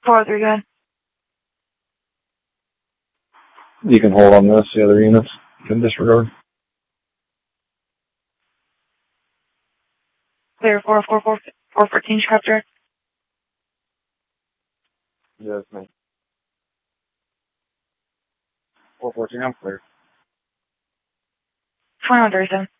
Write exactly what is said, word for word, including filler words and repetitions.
four oh three, go ahead. You can hold on this. The other units you can disregard. Clear four four four, four fourteen, Chicago Direct. Yes, ma'am. four fourteen, I'm clear. twenty-one thirty-seven.